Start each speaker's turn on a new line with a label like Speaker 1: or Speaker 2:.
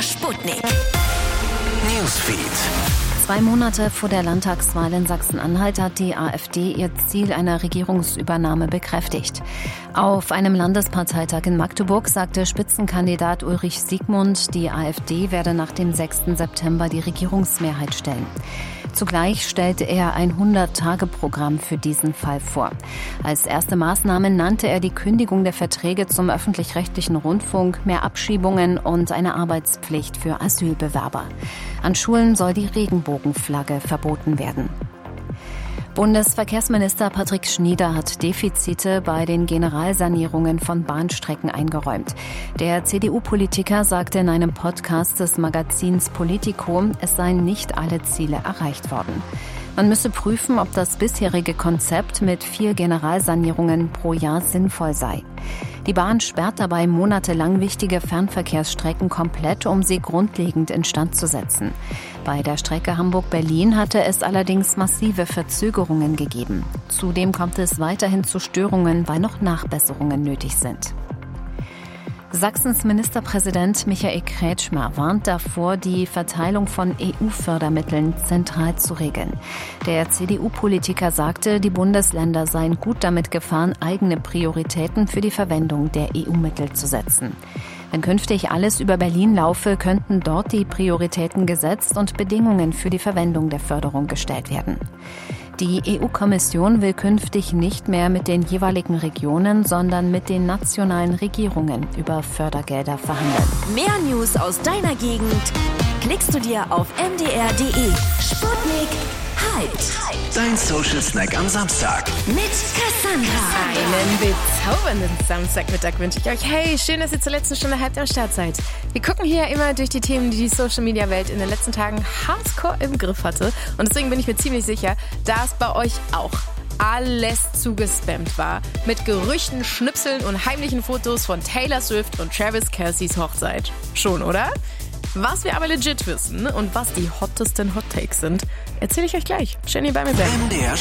Speaker 1: MDR Sputnik. Newsfeed.
Speaker 2: 2 Monate vor der Landtagswahl in Sachsen-Anhalt hat die AfD ihr Ziel einer Regierungsübernahme bekräftigt. Auf einem Landesparteitag in Magdeburg sagte Spitzenkandidat Ulrich Siegmund, die AfD werde nach dem 6. September die Regierungsmehrheit stellen. Zugleich stellte er ein 100-Tage-Programm für diesen Fall vor. Als erste Maßnahme nannte er die Kündigung der Verträge zum öffentlich-rechtlichen Rundfunk, mehr Abschiebungen und eine Arbeitspflicht für Asylbewerber. An Schulen soll die Regenbogenflagge verboten werden. Bundesverkehrsminister Patrick Schnieder hat Defizite bei den Generalsanierungen von Bahnstrecken eingeräumt. Der CDU-Politiker sagte in einem Podcast des Magazins Politico, es seien nicht alle Ziele erreicht worden. Man müsse prüfen, ob das bisherige Konzept mit 4 Generalsanierungen pro Jahr sinnvoll sei. Die Bahn sperrt dabei monatelang wichtige Fernverkehrsstrecken komplett, um sie grundlegend instand zu setzen. Bei der Strecke Hamburg-Berlin hatte es allerdings massive Verzögerungen gegeben. Zudem kommt es weiterhin zu Störungen, weil noch Nachbesserungen nötig sind. Sachsens Ministerpräsident Michael Kretschmer warnt davor, die Verteilung von EU-Fördermitteln zentral zu regeln. Der CDU-Politiker sagte, die Bundesländer seien gut damit gefahren, eigene Prioritäten für die Verwendung der EU-Mittel zu setzen. Wenn künftig alles über Berlin laufe, könnten dort die Prioritäten gesetzt und Bedingungen für die Verwendung der Förderung gestellt werden. Die EU-Kommission will künftig nicht mehr mit den jeweiligen Regionen, sondern mit den nationalen Regierungen über Fördergelder verhandeln.
Speaker 1: Mehr News aus deiner Gegend klickst du dir auf mdr.de. Sputnik Hyped.
Speaker 3: Dein Social Snack am Samstag.
Speaker 1: Mit Cassandra.
Speaker 4: Einen bezaubernden Samstagmittag wünsche ich euch. Hey, schön, dass ihr zur letzten Stunde Hyped am Start seid. Wir gucken hier immer durch die Themen, die Social-Media-Welt in den letzten Tagen hardcore im Griff hatte. Und deswegen bin ich mir ziemlich sicher, dass bei euch auch alles zugespammt war. Mit Gerüchten, Schnipseln und heimlichen Fotos von Taylor Swift und Travis Kelce's Hochzeit. Schon, oder? Was wir aber legit wissen und was die hottesten Hot Takes sind, erzähle ich euch gleich. Schön, ihr bei mir seid.
Speaker 3: MDR